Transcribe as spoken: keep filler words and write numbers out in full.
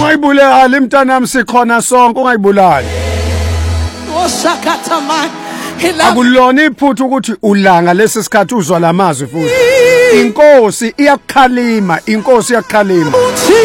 Ungayibulali mntanami sikhona sonke ungayibulali. Akulona iphuthu ukuthi ulanga lesi sikhathi uzwa lamazwi futhi. Inkosi iyakukhalima, inkosi iyakukhalima.